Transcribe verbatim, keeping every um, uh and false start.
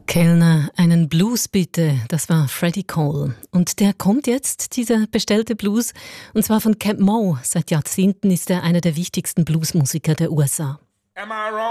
Kellner, einen Blues bitte. Das war Freddie Cole. Und der kommt jetzt, dieser bestellte Blues, und zwar von Camp Mo. Seit Jahrzehnten ist er einer der wichtigsten Bluesmusiker der U S A.